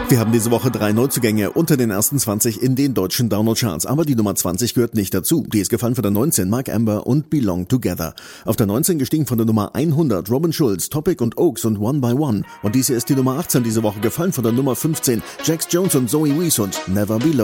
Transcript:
Wir haben diese Woche 3 Neuzugänge unter den ersten 20 in den deutschen Download-Charts. Aber die Nummer 20 gehört nicht dazu. Die ist gefallen von der 19 Mark Amber und Belong Together. Auf der 19 gestiegen von der Nummer 100 Robin Schulz, Topic und Oaks und One by One. Und dies hier ist die Nummer 18 diese Woche gefallen von der Nummer 15 Jax Jones und Zoe Wees und Never Below.